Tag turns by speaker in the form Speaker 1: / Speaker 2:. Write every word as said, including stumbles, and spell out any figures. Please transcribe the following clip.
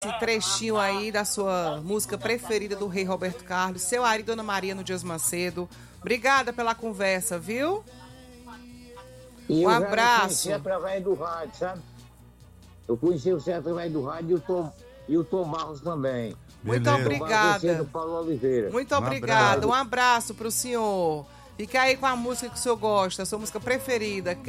Speaker 1: esse trechinho aí da sua música preferida do Rei Roberto Carlos, seu Ari e Dona Maria no Dias Macedo. Obrigada pela conversa, viu?
Speaker 2: E
Speaker 1: um
Speaker 2: eu
Speaker 1: abraço.
Speaker 2: conheci através do rádio, sabe? Eu conheci você através do rádio e o Tom, e o Tom Barros também.
Speaker 1: Muito
Speaker 3: Beleza.
Speaker 1: obrigada.
Speaker 2: Do Paulo Oliveira.
Speaker 1: Muito
Speaker 3: Um
Speaker 1: obrigada.
Speaker 3: abraço.
Speaker 1: Um abraço pro senhor. Fica aí com a música que o senhor gosta, a sua música preferida.